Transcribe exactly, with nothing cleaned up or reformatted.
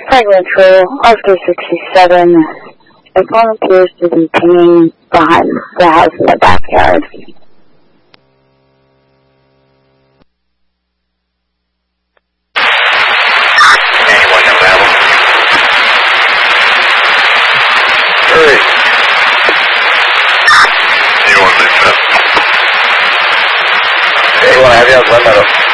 Fragment Patrol, Oscar sixty-seven. Informant appears to be pinging behind the house in the backyard. Anyone available? Hurry. Anyone live up? Anyone have you on one metal?